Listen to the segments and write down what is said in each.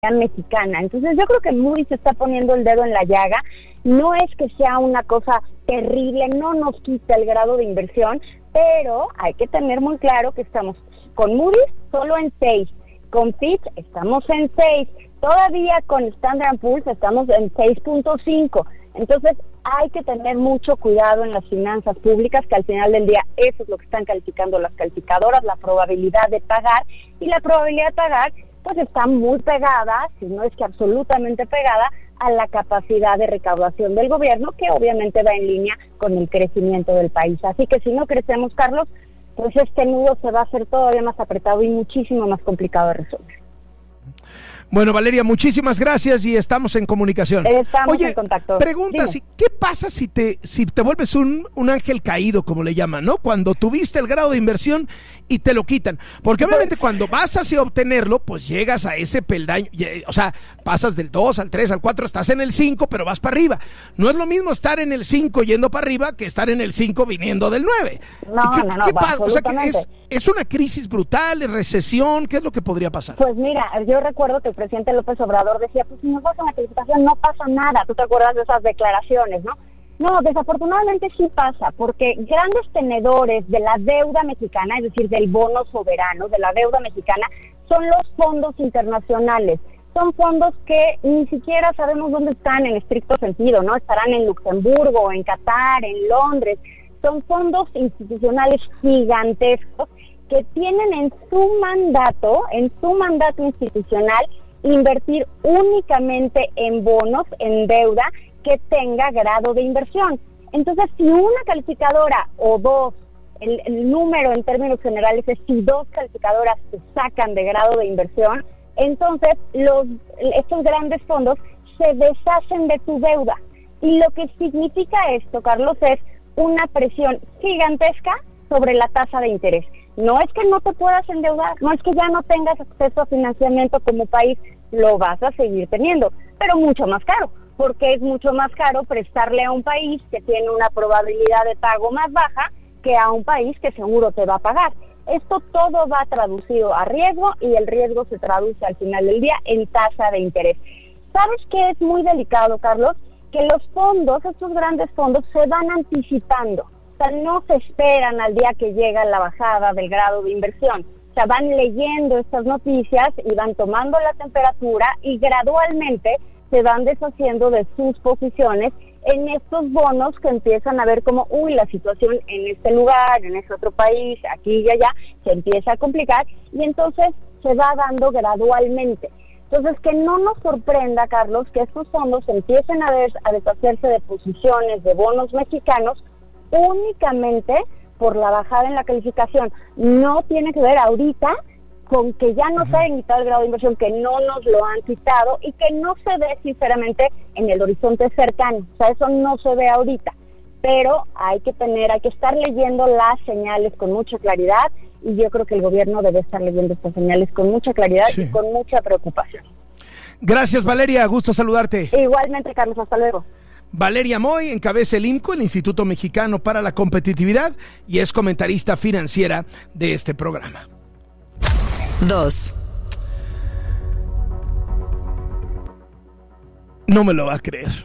mexicana. Entonces yo creo que Moody's se está poniendo el dedo en la llaga. No es que sea una cosa terrible, no nos quita el grado de inversión, pero hay que tener muy claro que estamos con Moody's solo en 6, con Fitch estamos en 6, todavía con Standard & Poor's estamos en 6.5. Entonces hay que tener mucho cuidado en las finanzas públicas, que al final del día eso es lo que están calificando las calificadoras, la probabilidad de pagar, y la probabilidad de pagar pues está muy pegada, si no es que absolutamente pegada, a la capacidad de recaudación del gobierno, que obviamente va en línea con el crecimiento del país. Así que si no crecemos, Carlos, pues este nudo se va a hacer todavía más apretado y muchísimo más complicado de resolver. Bueno, Valeria, muchísimas gracias y estamos en comunicación. Estamos en contacto. Pregunta, ¿qué pasa si te vuelves un ángel caído, como le llaman, ¿no? Cuando tuviste el grado de inversión y te lo quitan. Porque obviamente cuando vas hacia obtenerlo, pues llegas a ese peldaño, o sea, pasas del 2 al 3 al 4, estás en el 5, pero vas para arriba. No es lo mismo estar en el 5 yendo para arriba que estar en el 5 viniendo del 9. No, ¿Qué pasa? O sea, ¿es una crisis brutal, es recesión? ¿Qué es lo que podría pasar? Pues mira, yo recuerdo que el presidente López Obrador decía, pues si nos vas a una calificación no pasa nada. ¿Tú te acuerdas de esas declaraciones, no? No, desafortunadamente sí pasa, porque grandes tenedores de la deuda mexicana, es decir, del bono soberano, de la deuda mexicana, son los fondos internacionales. Son fondos que ni siquiera sabemos dónde están en estricto sentido, ¿no? Estarán en Luxemburgo, en Qatar, en Londres. Son fondos institucionales gigantescos que tienen en su mandato institucional, invertir únicamente en bonos, en deuda que tenga grado de inversión. Entonces, si una calificadora o dos, el número en términos generales es si 2 calificadoras se sacan de grado de inversión, entonces estos grandes fondos se deshacen de tu deuda. Y lo que significa esto, Carlos, es una presión gigantesca sobre la tasa de interés. No es que no te puedas endeudar, no es que ya no tengas acceso a financiamiento como país, lo vas a seguir teniendo, pero mucho más caro, porque es mucho más caro prestarle a un país que tiene una probabilidad de pago más baja que a un país que seguro te va a pagar. Esto todo va traducido a riesgo y el riesgo se traduce al final del día en tasa de interés. ¿Sabes qué es muy delicado, Carlos? Que los fondos, estos grandes fondos, se van anticipando. O sea, no se esperan al día que llega la bajada del grado de inversión. O sea, van leyendo estas noticias y van tomando la temperatura y gradualmente se van deshaciendo de sus posiciones en estos bonos que empiezan a ver como, la situación en este lugar, en este otro país, aquí y allá, se empieza a complicar y entonces se va dando gradualmente. Entonces, que no nos sorprenda, Carlos, que estos fondos empiecen a deshacerse de posiciones de bonos mexicanos únicamente por la bajada en la calificación. No tiene que ver ahorita con que ya nos hayan quitado el grado de inversión, que no nos lo han quitado y que no se ve sinceramente en el horizonte cercano. O sea, eso no se ve ahorita. Pero hay que estar leyendo las señales con mucha claridad y yo creo que el gobierno debe estar leyendo estas señales con mucha claridad y con mucha preocupación. Gracias, Valeria, gusto saludarte. Igualmente, Carlos, hasta luego. Valeria Moy encabeza el IMCO, el Instituto Mexicano para la Competitividad, y es comentarista financiera de este programa. 2. No me lo va a creer.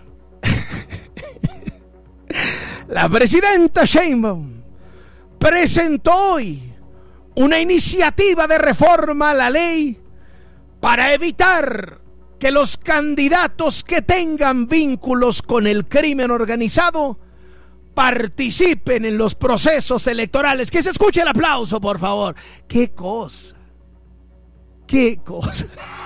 La presidenta Sheinbaum presentó hoy una iniciativa de reforma a la ley para evitar que los candidatos que tengan vínculos con el crimen organizado participen en los procesos electorales. Que se escuche el aplauso, por favor. ¡Qué cosa! ¡Qué cosa!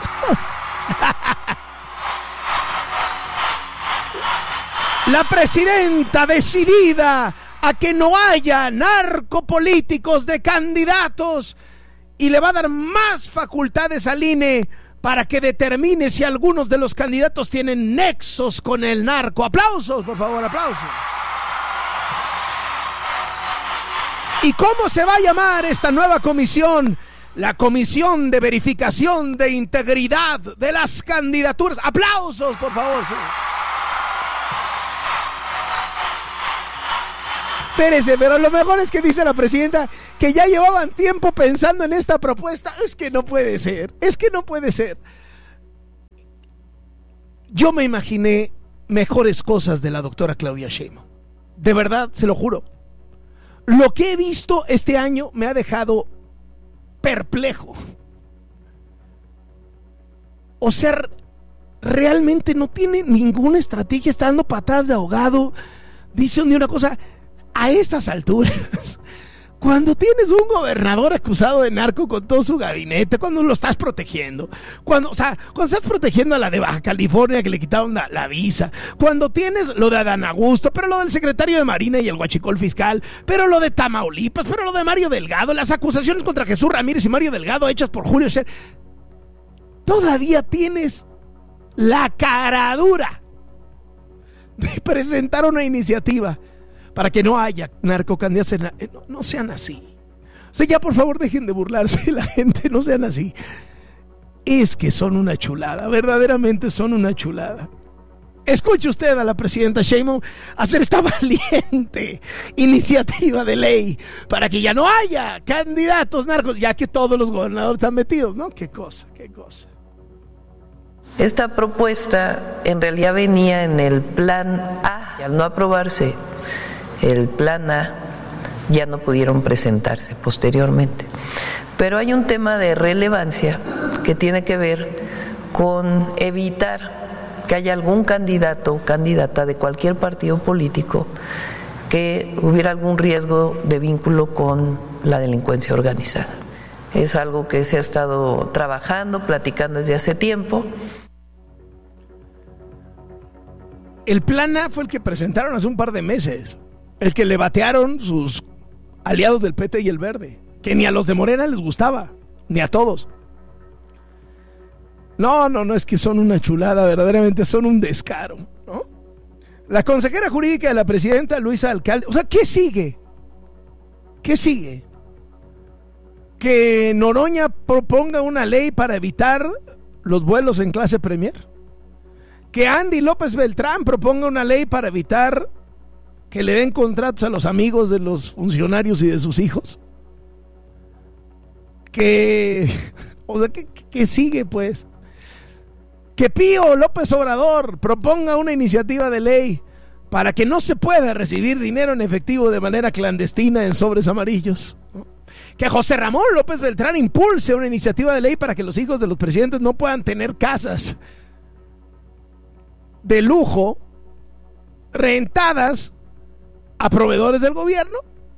La presidenta decidida a que no haya narcopolíticos de candidatos y le va a dar más facultades al INE para que determine si algunos de los candidatos tienen nexos con el narco. ¡Aplausos, por favor, aplausos! ¿Y cómo se va a llamar esta nueva comisión? La Comisión de Verificación de Integridad de las Candidaturas. ¡Aplausos, por favor! Sí. Espérese, pero lo mejor es que dice la presidenta que ya llevaban tiempo pensando en esta propuesta. Es que no puede ser, yo me imaginé mejores cosas de la doctora Claudia Sheinbaum. De verdad, se lo juro. Lo que he visto este año me ha dejado perplejo. O sea, realmente no tiene ninguna estrategia, está dando patadas de ahogado. Dice un día una cosa, a estas alturas, cuando tienes un gobernador acusado de narco con todo su gabinete, cuando lo estás protegiendo, cuando estás protegiendo a la de Baja California que le quitaron la visa, cuando tienes lo de Adán Augusto, pero lo del secretario de Marina y el huachicol fiscal, pero lo de Tamaulipas, pero lo de Mario Delgado, las acusaciones contra Jesús Ramírez y Mario Delgado hechas por Julio Scherer, todavía tienes la caradura de presentar una iniciativa para que no haya narcocandidatos. No sean así. O sea, ya por favor dejen de burlarse de la gente, no sean así. Es que son una chulada, verdaderamente son una chulada. Escuche usted a la presidenta Sheinbaum hacer esta valiente iniciativa de ley para que ya no haya candidatos narcos, ya que todos los gobernadores están metidos, ¿no? Qué cosa. Esta propuesta en realidad venía en el plan A, y al no aprobarse el plan A, ya no pudieron presentarse posteriormente. Pero hay un tema de relevancia que tiene que ver con evitar que haya algún candidato o candidata de cualquier partido político que hubiera algún riesgo de vínculo con la delincuencia organizada. Es algo que se ha estado trabajando, platicando desde hace tiempo. El plan A fue el que presentaron hace un par de meses, el que le batearon sus aliados del PT y el Verde, que ni a los de Morena les gustaba, ni a todos. No, es que son una chulada, verdaderamente son un descaro, ¿no? La consejera jurídica de la presidenta, Luisa Alcalde, o sea, ¿qué sigue? ¿Que Noroña proponga una ley para evitar los vuelos en clase Premier? ¿Que Andy López Beltrán proponga una ley para evitar que le den contratos a los amigos de los funcionarios y de sus hijos? ¿Qué sigue, pues? Que Pío López Obrador proponga una iniciativa de ley para que no se pueda recibir dinero en efectivo de manera clandestina en sobres amarillos, ¿no? Que José Ramón López Beltrán impulse una iniciativa de ley para que los hijos de los presidentes no puedan tener casas de lujo rentadas a proveedores del gobierno.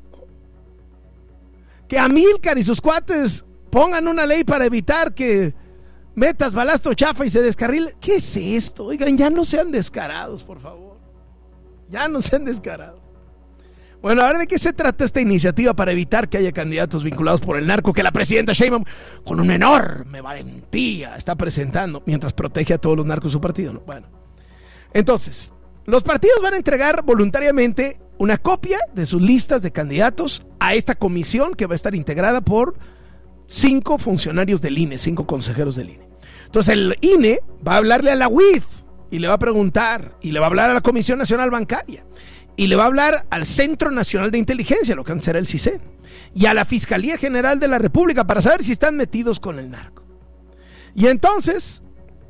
Que Amílcar y sus cuates pongan una ley para evitar que metas balasto chafa y se descarrile. ¿Qué es esto? Oigan, ya no sean descarados, por favor. Ya no sean descarados. Bueno, a ver de qué se trata esta iniciativa para evitar que haya candidatos vinculados por el narco que la presidenta Sheinbaum, con una enorme valentía, está presentando mientras protege a todos los narcos de su partido, ¿no? Bueno, entonces, los partidos van a entregar voluntariamente una copia de sus listas de candidatos a esta comisión que va a estar integrada por 5 funcionarios del INE, 5 consejeros del INE. Entonces el INE va a hablarle a la UIF y le va a preguntar, y le va a hablar a la Comisión Nacional Bancaria, y le va a hablar al Centro Nacional de Inteligencia, lo que antes era el CISEN, y a la Fiscalía General de la República para saber si están metidos con el narco. Y entonces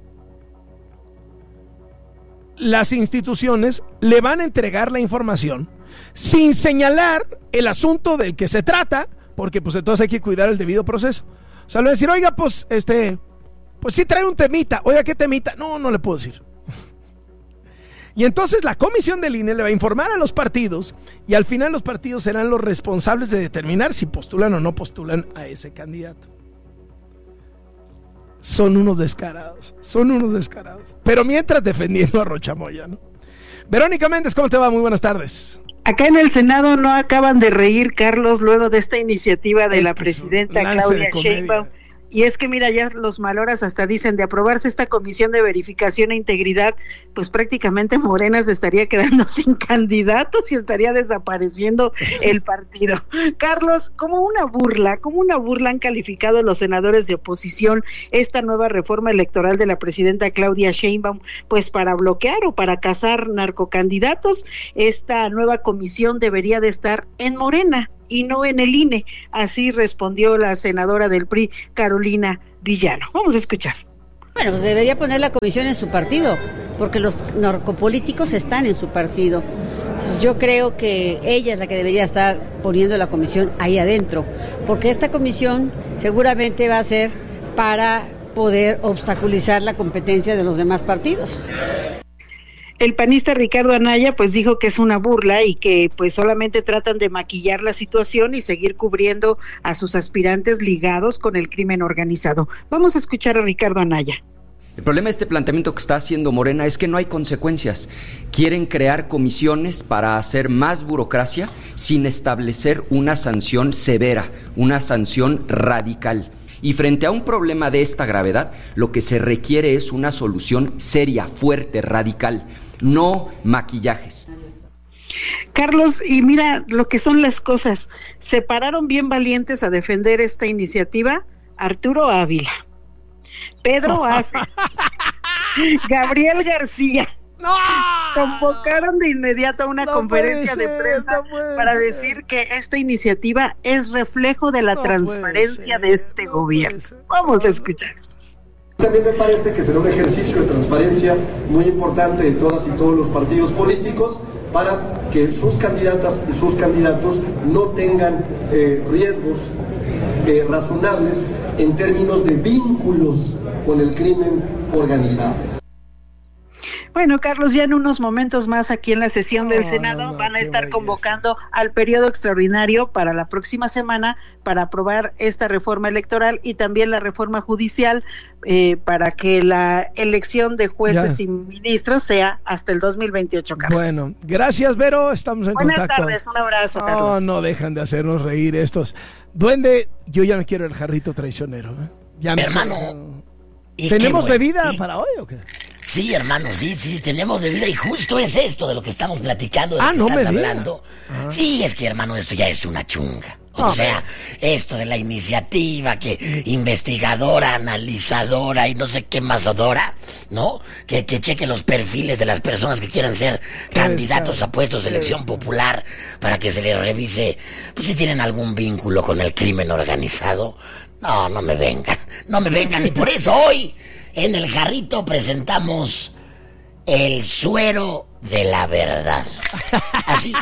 las instituciones le van a entregar la información sin señalar el asunto del que se trata, porque pues entonces hay que cuidar el debido proceso. O sea, le voy a decir, oiga, pues sí trae un temita. Oiga, ¿qué temita? No le puedo decir. Y entonces la comisión del INE le va a informar a los partidos, y al final los partidos serán los responsables de determinar si postulan o no postulan a ese candidato. Son unos descarados. Pero mientras defendiendo a Rocha Moya, ¿no? Verónica Méndez, ¿cómo te va? Muy buenas tardes. Acá en el Senado no acaban de reír, Carlos, luego de esta iniciativa de la presidenta Claudia Sheinbaum. Y es que mira, ya los maloras hasta dicen, de aprobarse esta comisión de verificación e integridad, pues prácticamente Morena se estaría quedando sin candidatos y estaría desapareciendo el partido. Carlos, como una burla han calificado los senadores de oposición esta nueva reforma electoral de la presidenta Claudia Sheinbaum, pues para bloquear o para cazar narcocandidatos. Esta nueva comisión debería de estar en Morena y no en el INE, así respondió la senadora del PRI, Carolina Villano. Vamos a escuchar. Bueno, pues debería poner la comisión en su partido, porque los narcopolíticos están en su partido. Yo creo que ella es la que debería estar poniendo la comisión ahí adentro, porque esta comisión seguramente va a ser para poder obstaculizar la competencia de los demás partidos. El panista Ricardo Anaya pues dijo que es una burla y que pues solamente tratan de maquillar la situación y seguir cubriendo a sus aspirantes ligados con el crimen organizado. Vamos a escuchar a Ricardo Anaya. El problema de este planteamiento que está haciendo Morena es que no hay consecuencias. Quieren crear comisiones para hacer más burocracia sin establecer una sanción severa, una sanción radical. Y frente a un problema de esta gravedad, lo que se requiere es una solución seria, fuerte, radical, no maquillajes. Carlos, y mira lo que son las cosas. Se pararon bien valientes a defender esta iniciativa Arturo Ávila, Pedro Aces, Gabriel García. ¡No! Convocaron de inmediato a una conferencia de prensa para decir que esta iniciativa es reflejo de la transparencia de este gobierno. Vamos a escucharlos. También me parece que será un ejercicio de transparencia muy importante de todas y todos los partidos políticos para que sus candidatas y sus candidatos no tengan riesgos razonables en términos de vínculos con el crimen organizado. Bueno, Carlos, ya en unos momentos más aquí en la sesión del Senado van a estar convocando al periodo extraordinario para la próxima semana para aprobar esta reforma electoral y también la reforma judicial para que la elección de jueces y ministros sea hasta el 2028, Carlos. Bueno, gracias, Vero, estamos en contacto. Buenas tardes, un abrazo, Carlos. No dejan de hacernos reír estos. Duende, yo ya me quiero el jarrito traicionero. Ya me hermano. ¿Tenemos bebida para hoy o qué? Sí, hermano, sí, tenemos bebida y justo es esto de lo que estamos platicando, de lo que estás hablando. Sí, es que, hermano, esto ya es una chunga. O sea, esto de la iniciativa que investigadora, analizadora y no sé qué más odora, ¿no? Que cheque los perfiles de las personas que quieran ser candidatos a puestos de elección popular para que se les revise, pues si tienen algún vínculo con el crimen organizado. No me vengan, y por eso hoy en el jarrito presentamos el suero de la verdad. Así.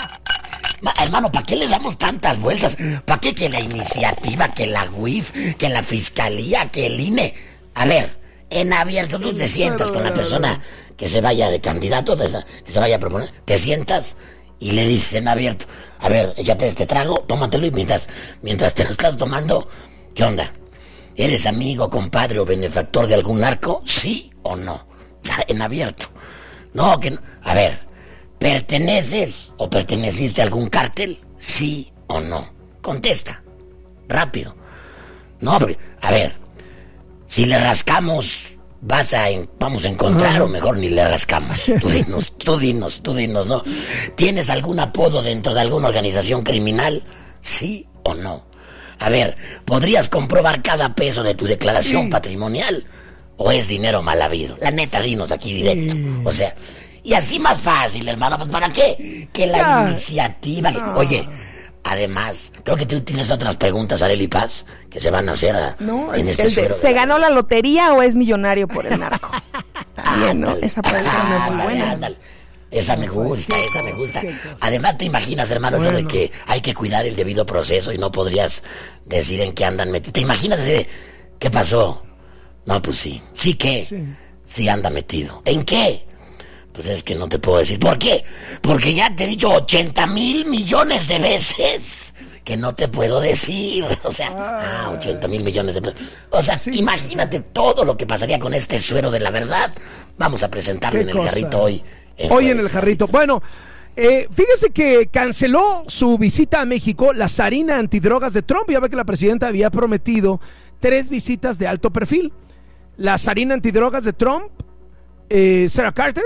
Hermano, ¿para qué le damos tantas vueltas? ¿Para qué que la iniciativa, que la UIF, que la fiscalía, que el INE? A ver, en abierto, tú te sientas con la persona que se vaya de candidato, que se vaya a proponer, te sientas y le dices en abierto, a ver, échate este trago, tómatelo y mientras te lo estás tomando, ¿qué onda? ¿Eres amigo, compadre o benefactor de algún narco? ¿Sí o no? En abierto. No, que no. A ver, ¿perteneces o perteneciste a algún cártel? ¿Sí o no? Contesta. Rápido. No, porque, a ver, si le rascamos, vamos a encontrar o mejor ni le rascamos. Tú dinos, ¿no? ¿Tienes algún apodo dentro de alguna organización criminal? ¿Sí o no? A ver, ¿podrías comprobar cada peso de tu declaración patrimonial? ¿O es dinero mal habido? La neta, dinos aquí directo. O sea, y así más fácil, hermano, pues ¿para qué? Que la iniciativa... Oye, además, creo que tú tienes otras preguntas, Arely Paz, que se van a hacer en este suero. ¿Se ganó la lotería o es millonario por el narco? Bien, ¿no? Esa pregunta es muy buena. Ándale. Esa me gusta. Además, te imaginas, hermano, eso de que hay que cuidar el debido proceso y no podrías decir en qué andan metidos. ¿Te imaginas así de, qué pasó? No, pues sí. ¿Sí qué? Sí anda metido. ¿En qué? Pues es que no te puedo decir. ¿Por qué? Porque ya te he dicho 80,000 millones de veces que no te puedo decir. O sea, 80,000 millones de pesos. O sea, imagínate todo lo que pasaría con este suero de la verdad. Vamos a presentarlo en el jarrito hoy. Hoy en el jarrito. Bueno, fíjese que canceló su visita a México la zarina antidrogas de Trump. Ya ve que la presidenta había prometido 3 visitas de alto perfil. La zarina antidrogas de Trump, Sarah Carter,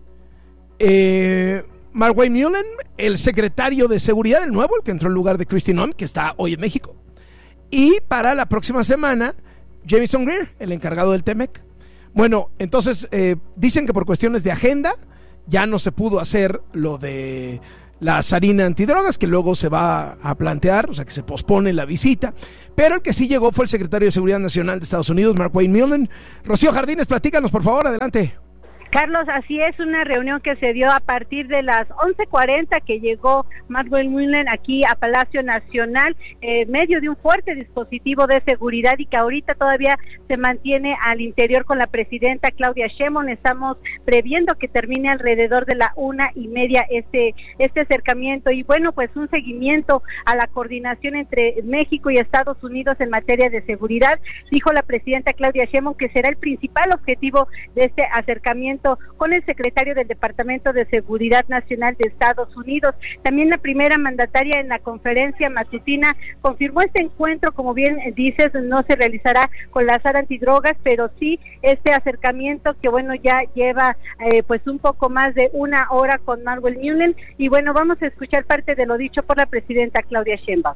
Mark Wayne Mullen, el secretario de seguridad, el nuevo, el que entró en lugar de Kristi Noem, que está hoy en México. Y para la próxima semana, Jamieson Greer, el encargado del TEMEC. Bueno, entonces dicen que por cuestiones de agenda ya no se pudo hacer lo de la zarina antidrogas, que luego se va a plantear, o sea que se pospone la visita, pero el que sí llegó fue el secretario de Seguridad Nacional de Estados Unidos, Mark Wayne Mullen. Rocío Jardines, platícanos por favor, adelante. Carlos, así es, una reunión que se dio a partir de las 11:40 que llegó Maxwell Mullen aquí a Palacio Nacional, en medio de un fuerte dispositivo de seguridad y que ahorita todavía se mantiene al interior con la presidenta Claudia Sheinbaum. Estamos previendo que termine alrededor de la 1:30 este acercamiento y bueno, pues un seguimiento a la coordinación entre México y Estados Unidos en materia de seguridad. Dijo la presidenta Claudia Sheinbaum que será el principal objetivo de este acercamiento con el secretario del Departamento de Seguridad Nacional de Estados Unidos. También la primera mandataria en la conferencia matutina confirmó este encuentro, como bien dices, no se realizará con la SAR antidrogas, pero sí este acercamiento que bueno, ya lleva pues un poco más de una hora con Maxwell Mullen y bueno, vamos a escuchar parte de lo dicho por la presidenta Claudia Sheinbaum.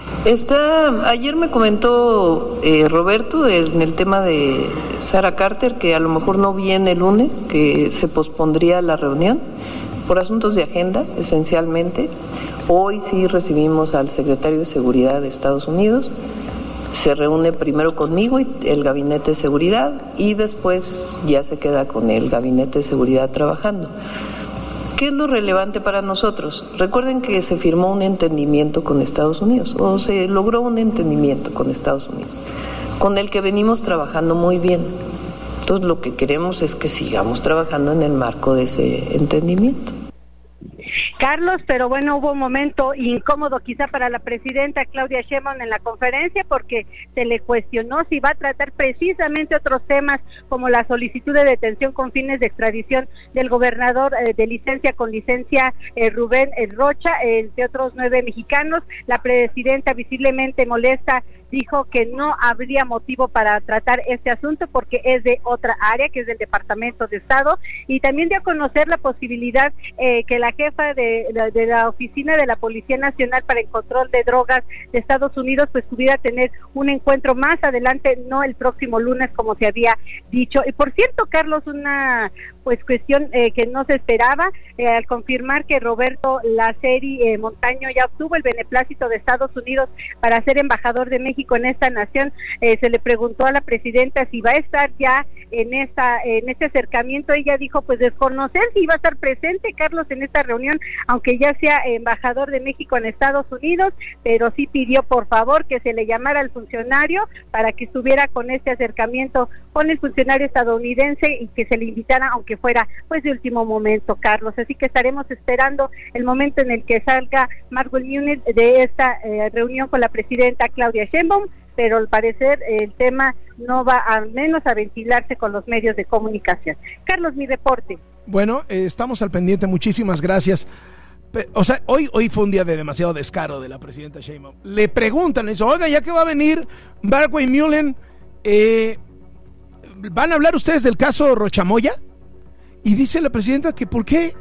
Ayer me comentó Roberto en el tema de Sara Carter que a lo mejor no viene el lunes, que se pospondría la reunión por asuntos de agenda esencialmente. Hoy sí recibimos al secretario de Seguridad de Estados Unidos, se reúne primero conmigo y el gabinete de seguridad y después ya se queda con el gabinete de seguridad trabajando. ¿Qué es lo relevante para nosotros? Recuerden que se firmó un entendimiento con Estados Unidos, o se logró un entendimiento con Estados Unidos, con el que venimos trabajando muy bien. Entonces lo que queremos es que sigamos trabajando en el marco de ese entendimiento. Carlos, pero bueno, hubo un momento incómodo quizá para la presidenta Claudia Sheinbaum en la conferencia porque se le cuestionó si va a tratar precisamente otros temas como la solicitud de detención con fines de extradición del gobernador de licencia con licencia Rubén Rocha, entre otros 9 mexicanos. La presidenta visiblemente molesta dijo que no habría motivo para tratar este asunto porque es de otra área, que es del Departamento de Estado, y también dio a conocer la posibilidad que la jefa de la Oficina de la Policía Nacional para el Control de Drogas de Estados Unidos pues pudiera tener un encuentro más adelante, no el próximo lunes como se había dicho. Y por cierto, Carlos, una pues cuestión que no se esperaba, al confirmar que Roberto Laceri Montaño ya obtuvo el beneplácito de Estados Unidos para ser embajador de México en esta nación, se le preguntó a la presidenta si va a estar ya en este acercamiento. Ella dijo pues desconocer si iba a estar presente, Carlos, en esta reunión, aunque ya sea embajador de México en Estados Unidos, pero sí pidió por favor que se le llamara al funcionario para que estuviera con este acercamiento con el funcionario estadounidense y que se le invitara aunque fuera pues de último momento, Carlos. Así que estaremos esperando el momento en el que salga Maxwell Mullen de esta reunión con la presidenta Claudia Sheinbaum, pero al parecer el tema no va al menos a ventilarse con los medios de comunicación. Carlos, mi reporte. Bueno, estamos al pendiente, muchísimas gracias. O sea, hoy fue un día de demasiado descaro de la presidenta Sheinbaum. Le preguntan eso, oiga, ya que va a venir Maxwell Mullen, ¿van a hablar ustedes del caso Rochamoya? Y dice la presidenta que ¿por qué?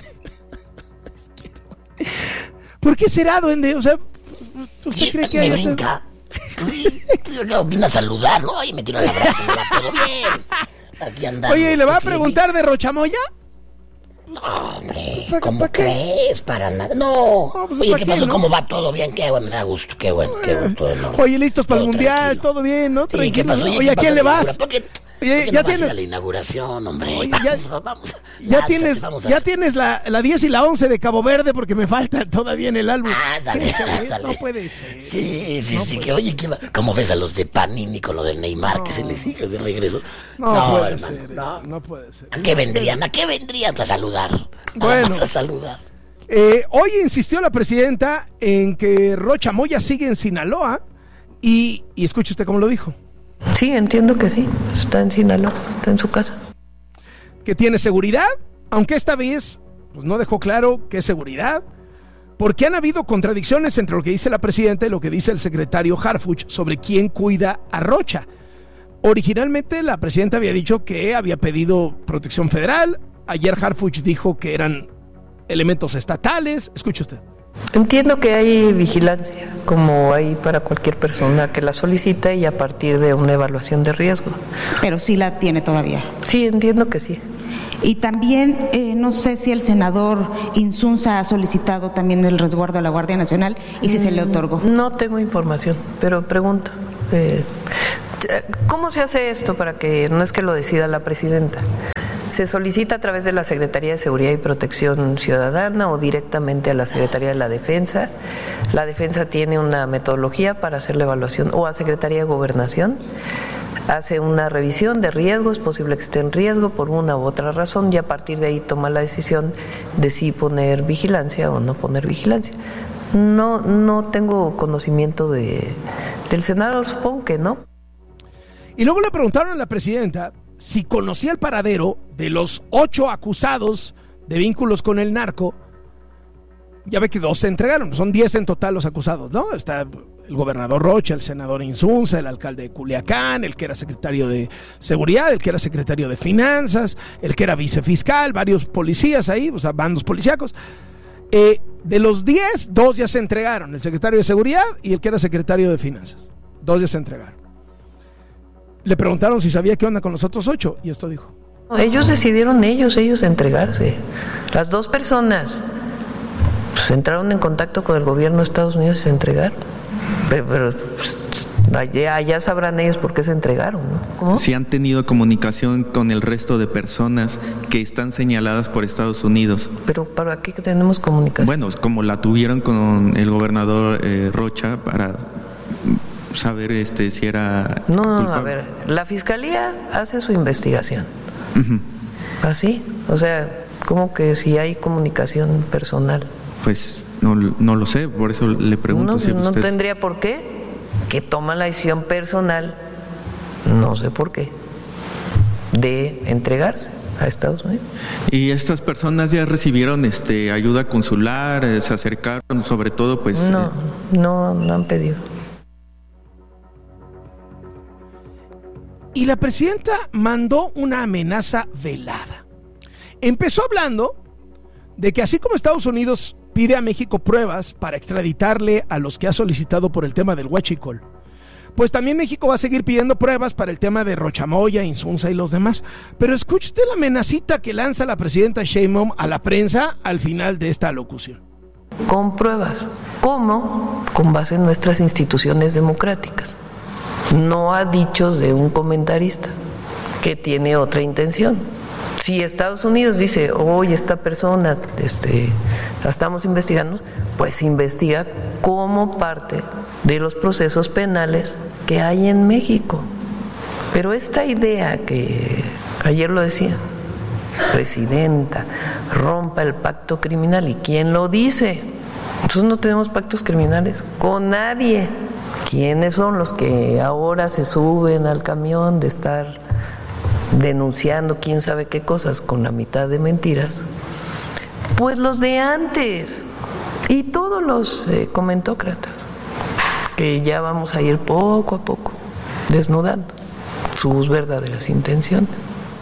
¿Por qué será, duende? O sea, ¿usted cree que me brinca? Yo vine a saludar, ¿no? Y me tiró la braza, todo bien. Aquí andamos. Oye, ¿y le va a preguntar de Rochamoya? No, hombre, ¿cómo crees? Para nada. No. Pues, oye, ¿qué pasó? ¿no? ¿Cómo va? ¿Todo bien? Qué bueno, me da gusto. Qué bueno, qué bueno. Todo, ¿no? Oye, listos para el mundial, tranquilo. Todo bien, ¿no? Sí, ¿qué pasó? Oye, ¿a quién le vas? Oye, ya tienes la inauguración, hombre. Oye, vamos. Ya tienes la 10 y la 11 de Cabo Verde porque me falta todavía en el álbum. Dale. No puede ser. Sí, que oye, ¿cómo ves a los de Panini con lo del Neymar que se les sigue de regreso? No puede hermano, ser. No puede ser. ¿A qué vendrían? A saludar. Bueno. A saludar. Hoy insistió la presidenta en que Rochamoya sigue en Sinaloa y escuche usted cómo lo dijo. Sí, entiendo que sí, está en Sinaloa, está en su casa. Que tiene seguridad, aunque esta vez pues no dejó claro qué seguridad, porque han habido contradicciones entre lo que dice la presidenta y lo que dice el secretario Harfuch sobre quién cuida a Rocha. Originalmente la presidenta había dicho que había pedido protección federal, ayer Harfuch dijo que eran elementos estatales. Escuche usted. Entiendo que hay vigilancia, como hay para cualquier persona que la solicita y a partir de una evaluación de riesgo. Pero sí la tiene todavía. Sí, entiendo que sí. Y también, no sé si el senador Insunza ha solicitado también el resguardo a la Guardia Nacional y si se le otorgó. No tengo información, pero pregunto. ¿Cómo se hace esto para que no es que lo decida la presidenta? Se solicita a través de la Secretaría de Seguridad y Protección Ciudadana o directamente a la Secretaría de la Defensa. La Defensa tiene una metodología para hacer la evaluación, o a Secretaría de Gobernación. Hace una revisión de riesgos, es posible que esté en riesgo por una u otra razón, y a partir de ahí toma la decisión de si poner vigilancia o no poner vigilancia. No tengo conocimiento del senador, supongo que no. Y luego le preguntaron a la presidenta si conocía el paradero de los 8 acusados de vínculos con el narco. Ya ve que 2 se entregaron, son 10 en total los acusados, ¿no? Está el gobernador Rocha, el senador Insunza, el alcalde de Culiacán, el que era secretario de Seguridad, el que era secretario de Finanzas, el que era vicefiscal, varios policías ahí, o sea, bandos policíacos. De los 10, 2 ya se entregaron, el secretario de Seguridad y el que era secretario de Finanzas. 2 ya se entregaron. Le preguntaron si sabía qué onda con los otros 8 y esto dijo. Ellos decidieron ellos entregarse. Las 2 personas pues, entraron en contacto con el gobierno de Estados Unidos y se entregaron. Pero allá sabrán ellos por qué se entregaron, ¿no? ¿Cómo? Si han tenido comunicación con el resto de personas que están señaladas por Estados Unidos. ¿Pero para qué tenemos comunicación? Bueno, como la tuvieron con el gobernador Rocha para saber si era No, a ver, la Fiscalía hace su investigación. Uh-huh. ¿Así? O sea, ¿cómo que si hay comunicación personal? Pues no lo sé, por eso le pregunto si usted... No tendría por qué, que toma la decisión personal, no sé por qué, de entregarse a Estados Unidos. ¿Y estas personas ya recibieron ayuda consular, se acercaron, sobre todo pues... No han pedido. Y la presidenta mandó una amenaza velada. Empezó hablando de que así como Estados Unidos pide a México pruebas para extraditarle a los que ha solicitado por el tema del huachicol, pues también México va a seguir pidiendo pruebas para el tema de Rochamoya, Insunza y los demás. Pero escuche usted la amenacita que lanza la presidenta Sheinbaum a la prensa al final de esta locución. Con pruebas. ¿Cómo? Con base en nuestras instituciones democráticas. No a dichos de un comentarista que tiene otra intención. Si Estados Unidos dice, oye, esta persona la estamos investigando, pues investiga como parte de los procesos penales que hay en México. Pero esta idea que ayer lo decía, presidenta, rompa el pacto criminal, ¿y quién lo dice? Nosotros no tenemos pactos criminales con nadie. ¿Quiénes son los que ahora se suben al camión de estar denunciando quién sabe qué cosas con la mitad de mentiras? Pues los de antes y todos los comentócratas, que ya vamos a ir poco a poco desnudando sus verdaderas intenciones.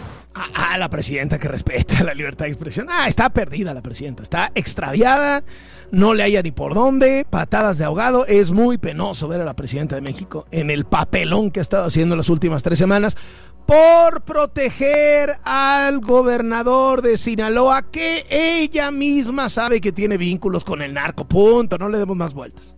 La presidenta que respeta la libertad de expresión. Está perdida la presidenta, está extraviada, no le halla ni por dónde, patadas de ahogado. Es muy penoso ver a la presidenta de México en el papelón que ha estado haciendo las últimas 3 semanas por proteger al gobernador de Sinaloa, que ella misma sabe que tiene vínculos con el narco, punto, no le demos más vueltas.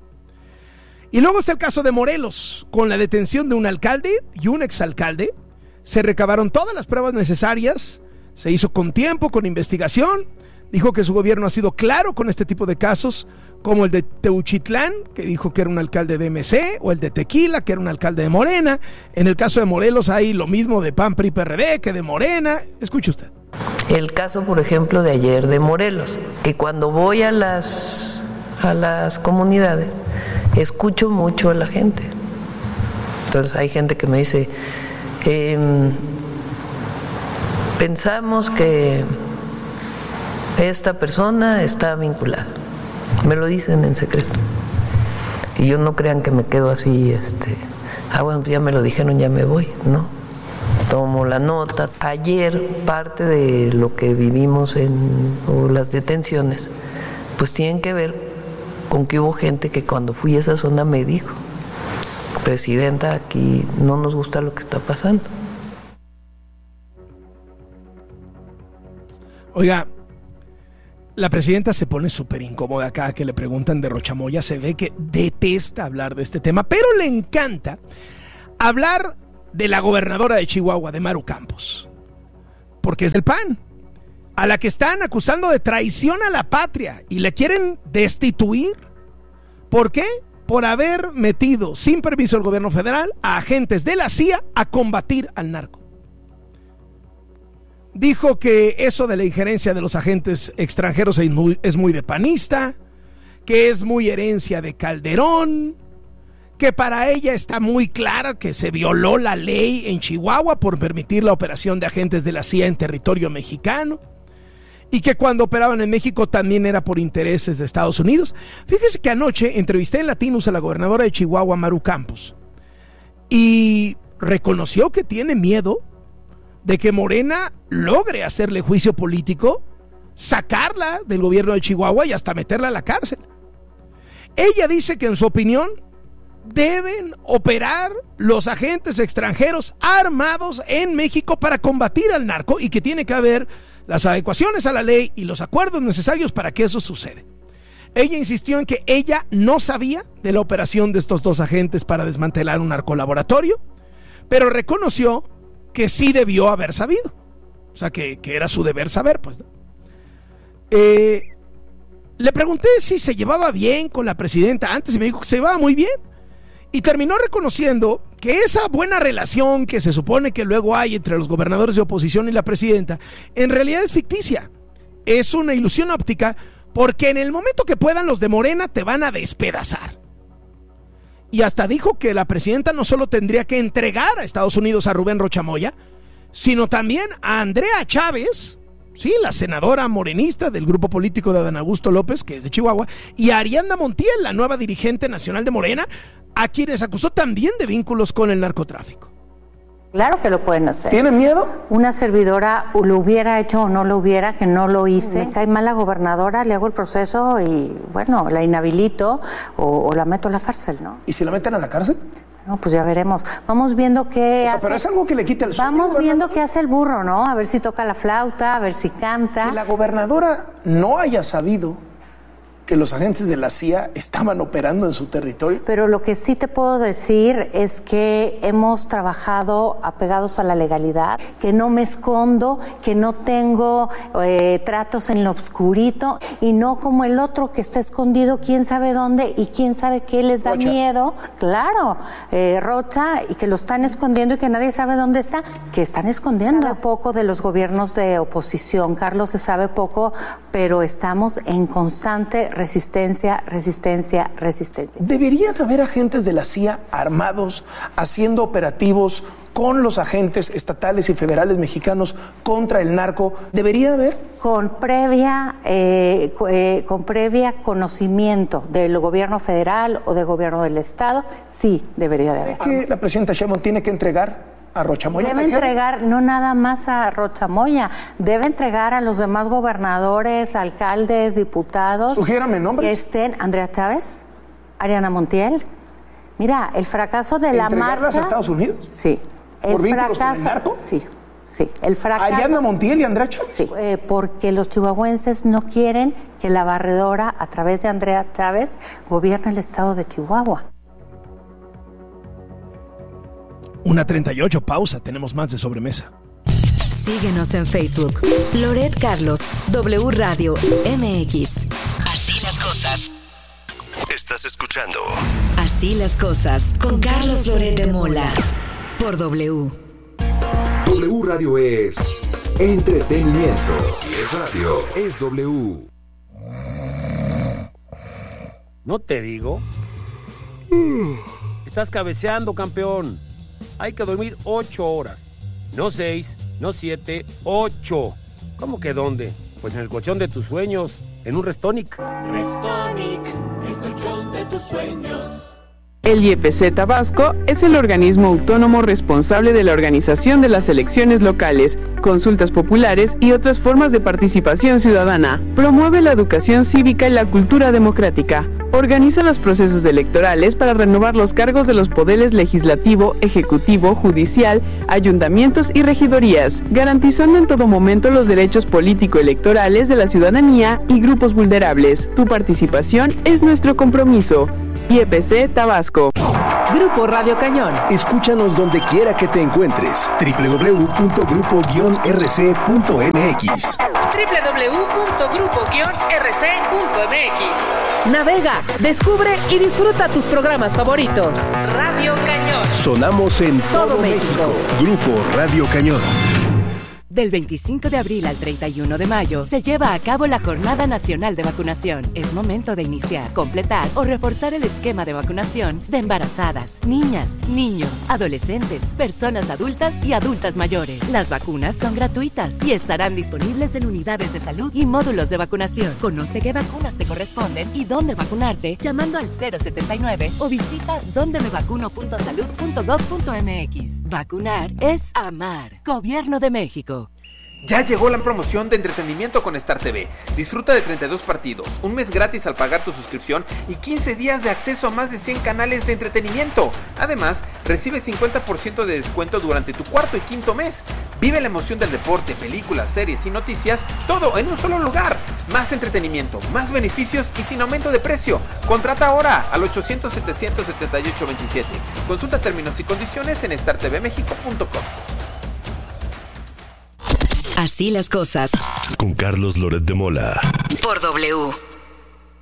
Y luego está el caso de Morelos, con la detención de un alcalde y un exalcalde. Se recabaron todas las pruebas necesarias, se hizo con tiempo, con investigación. Dijo que su gobierno ha sido claro con este tipo de casos, como el de Teuchitlán, que dijo que era un alcalde de MC, o el de Tequila, que era un alcalde de Morena. En el caso de Morelos hay lo mismo de PAN, PRI, PRD, que de Morena. Escuche usted. El caso, por ejemplo, de ayer de Morelos, que cuando voy a las comunidades, escucho mucho a la gente. Entonces hay gente que me dice... pensamos que esta persona está vinculada. Me lo dicen en secreto. Y yo no crean que me quedo así, bueno, ya me lo dijeron, ya me voy, ¿no? Tomo la nota. Ayer parte de lo que vivimos o las detenciones, pues tienen que ver con que hubo gente que cuando fui a esa zona me dijo: presidenta, aquí no nos gusta lo que está pasando. Oiga, la presidenta se pone súper incómoda cada que le preguntan de Rochamoya. Se ve que detesta hablar de este tema, pero le encanta hablar de la gobernadora de Chihuahua, de Maru Campos. porque es del PAN, a la que están acusando de traición a la patria y le quieren destituir. ¿Por qué? Por haber metido sin permiso del gobierno federal a agentes de la CIA a combatir al narco. Dijo que eso de la injerencia de los agentes extranjeros es muy de panista, que es muy herencia de Calderón, que para ella está muy clara que se violó la ley en Chihuahua por permitir la operación de agentes de la CIA en territorio mexicano, y que cuando operaban en México también era por intereses de Estados Unidos. Fíjese que anoche entrevisté en Latinus a la gobernadora de Chihuahua, Maru Campos, y reconoció que tiene miedo de que Morena logre hacerle juicio político, sacarla del gobierno de Chihuahua y hasta meterla a la cárcel. Ella dice que en su opinión deben operar los agentes extranjeros armados en México para combatir al narco y que tiene que haber las adecuaciones a la ley y los acuerdos necesarios para que eso suceda. Ella insistió en que ella no sabía de la operación de estos dos agentes para desmantelar un narcolaboratorio, pero reconoció que sí debió haber sabido. O sea, que era su deber saber, pues, ¿no? Le pregunté si se llevaba bien con la presidenta antes y me dijo que se llevaba muy bien. Y terminó reconociendo que esa buena relación que se supone que luego hay entre los gobernadores de oposición y la presidenta, en realidad es ficticia. Es una ilusión óptica, porque en el momento que puedan los de Morena te van a despedazar. Y hasta dijo que la presidenta no solo tendría que entregar a Estados Unidos a Rubén Rocha Moya, sino también a Andrea Chávez, sí, la senadora morenista del grupo político de Adán Augusto López, que es de Chihuahua, y a Ariadna Montiel, la nueva dirigente nacional de Morena, a quienes acusó también de vínculos con el narcotráfico. Claro que lo pueden hacer. ¿Tienen miedo? Una servidora lo hubiera hecho o no lo hubiera, que no lo hice. Me cae mal la gobernadora, le hago el proceso y, bueno, la inhabilito o la meto a la cárcel, ¿no? ¿Y si la meten a la cárcel? No, pues ya veremos. Vamos viendo qué hace. Pero es algo que le quita el sueño. Vamos viendo qué hace el burro, ¿no? A ver si toca la flauta, a ver si canta. Que la gobernadora no haya sabido que los agentes de la CIA estaban operando en su territorio. Pero lo que sí te puedo decir es que hemos trabajado apegados a la legalidad, que no me escondo, que no tengo tratos en lo oscurito, y no como el otro que está escondido quién sabe dónde y quién sabe qué les da Rocha. Miedo. Claro, Rocha, y que lo están escondiendo y que nadie sabe dónde está, que están escondiendo. Se sabe poco de los gobiernos de oposición, Carlos, se sabe poco, pero estamos en constante resistencia. ¿Deberían haber agentes de la CIA armados haciendo operativos con los agentes estatales y federales mexicanos contra el narco? ¿Debería haber? Con previa conocimiento del gobierno federal o del gobierno del estado, sí debería de haber. ¿Que la presidenta Sheinbaum tiene que entregar a Rocha Moya? Debe entregar no nada más a Rocha Moya, debe entregar a los demás gobernadores, alcaldes, diputados. Sugiérame nombres. Que estén Andrea Chávez, Ariadna Montiel. Mira, el fracaso de la marcha. ¿Entregarlas a Estados Unidos? Sí. ¿Por vínculos con el narco? Sí. El fracaso. ¿Ariadna Montiel y Andrea Chávez? Sí, porque los chihuahuenses no quieren que la barredora, a través de Andrea Chávez, gobierne el estado de Chihuahua. 1:38, pausa, tenemos más de sobremesa. Síguenos en Facebook. Loret Carlos, W Radio MX. Así las cosas. Estás escuchando Así las cosas con Carlos Loret de Mola por W. W Radio es entretenimiento. Si es radio, es W. ¿No te digo? Estás cabeceando, campeón. Hay que dormir 8 horas. No 6, no 7, 8. ¿Cómo que dónde? Pues en el colchón de tus sueños, en un Restonic. Restonic, el colchón de tus sueños. El IEPC Tabasco es el organismo autónomo responsable de la organización de las elecciones locales, consultas populares y otras formas de participación ciudadana. Promueve la educación cívica y la cultura democrática. Organiza los procesos electorales para renovar los cargos de los poderes legislativo, ejecutivo, judicial, ayuntamientos y regidorías, garantizando en todo momento los derechos político-electorales de la ciudadanía y grupos vulnerables. Tu participación es nuestro compromiso. IEPC Tabasco. Grupo Radio Cañón. Escúchanos donde quiera que te encuentres. www.grupo-rc.mx. www.grupo-rc.mx. Navega, descubre y disfruta tus programas favoritos. Radio Cañón. Sonamos en todo México. Grupo Radio Cañón. Del 25 de abril al 31 de mayo se lleva a cabo la Jornada Nacional de Vacunación. Es momento de iniciar, completar o reforzar el esquema de vacunación de embarazadas, niñas, niños, adolescentes, personas adultas y adultas mayores. Las vacunas son gratuitas y estarán disponibles en unidades de salud y módulos de vacunación. Conoce qué vacunas te corresponden y dónde vacunarte llamando al 079 o visita dondemevacuno.salud.gov.mx. Vacunar es amar. Gobierno de México. Ya llegó la promoción de entretenimiento con Star TV. Disfruta de 32 partidos, un mes gratis al pagar tu suscripción y 15 días de acceso a más de 100 canales de entretenimiento. Además, recibe 50% de descuento durante tu cuarto y quinto mes. Vive la emoción del deporte, películas, series y noticias, todo en un solo lugar. Más entretenimiento, más beneficios y sin aumento de precio. Contrata ahora al 800-778-27. Consulta términos y condiciones en startvmexico.com. Así las cosas. Con Carlos Loret de Mola. Por W.